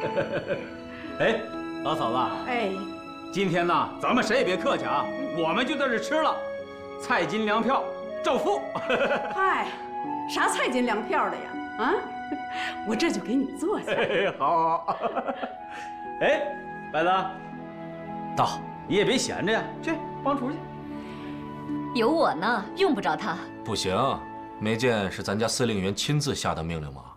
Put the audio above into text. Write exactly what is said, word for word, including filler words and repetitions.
哎，老嫂子， 哎， 今天呢，咱们谁也别客气啊，我们就在这吃了，菜金粮票照付。 嗨，啥菜金粮票的呀？啊，我这就给你做下。 好好。哎，白子，到，你也别闲着呀，去帮厨去。 有我呢，用不着他。 不行，没见是咱家司令员亲自下的命令吗？